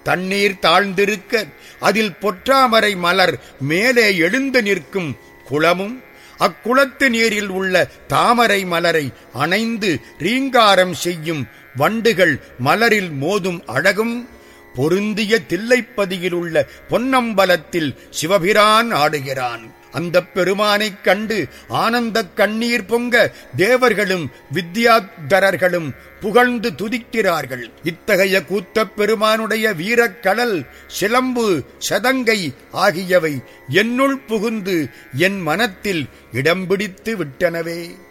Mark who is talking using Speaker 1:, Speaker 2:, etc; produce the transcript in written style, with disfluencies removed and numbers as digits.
Speaker 1: தண்ணீர் தாழ்ந்திருக்க அதில் பொற்றாமரை மலர் மேலே எழுந்து நிற்கும் குளமும், அக்குளத்து நீரில் உள்ள தாமரை மலரை அணைந்து ரீங்காரம் செய்யும் வண்டுகள் மலரில் மோதும் அழகும் பொருந்திய தில்லைப்பதியில் உள்ள பொன்னம்பலத்தில் சிவபிரான் ஆடுகிறான். அந்த பெருமானைக் கண்டு ஆனந்தக் கண்ணீர் பொங்க தேவர்களும் வித்யாதரர்களும் புகழ்ந்து துதிக்கிறார்கள். இத்தகைய கூத்தப் பெருமானுடைய வீரக்கடல், சிலம்பு, சதங்கை ஆகியவை என்னுள் புகுந்து என் மனத்தில் இடம் பிடித்து விட்டனவே.